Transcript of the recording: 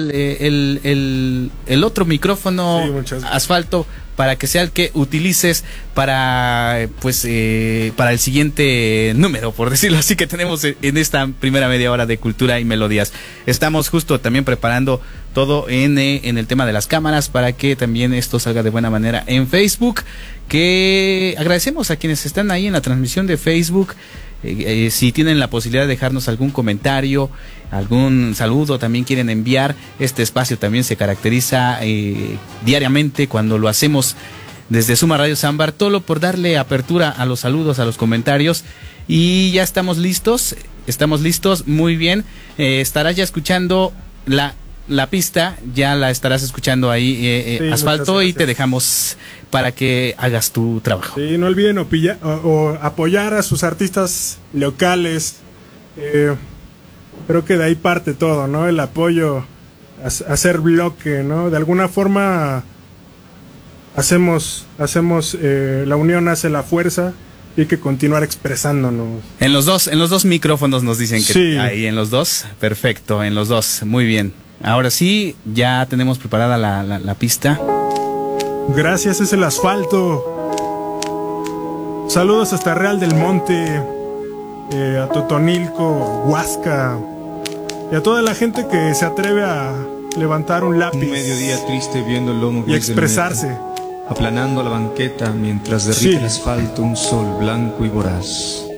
el otro micrófono, sí, Asfalto, para que sea el que utilices para para el siguiente número, por decirlo así, que tenemos en esta primera media hora de Cultura y Melodías. Estamos justo también preparando todo en el tema de las cámaras para que también esto salga de buena manera en Facebook, que agradecemos a quienes están ahí en la transmisión de Facebook. Si tienen la posibilidad de dejarnos algún comentario, algún saludo, también quieren enviar. Este espacio también se caracteriza diariamente cuando lo hacemos desde Suma Radio San Bartolo por darle apertura a los saludos, a los comentarios. Y ya estamos listos, muy bien. Estarás ya escuchando la pista, ya la estarás escuchando ahí, sí, Asfalto, y te dejamos para que hagas tu trabajo. Sí, no olviden apoyar a sus artistas locales. Creo que de ahí parte todo, ¿no? El apoyo, hacer bloque, ¿no? De alguna forma hacemos la unión hace la fuerza y hay que continuar expresándonos. En los dos micrófonos nos dicen que sí. Ahí en los dos, perfecto, en los dos, muy bien. Ahora sí, ya tenemos preparada la pista. Gracias, es el Asfalto. Saludos hasta Real del Monte, a Totonilco, Huasca, y a toda la gente que se atreve a levantar un lápiz. Un mediodía triste viendo el lomo y expresarse. Aplanando la banqueta mientras derrite el asfalto un sol blanco y voraz.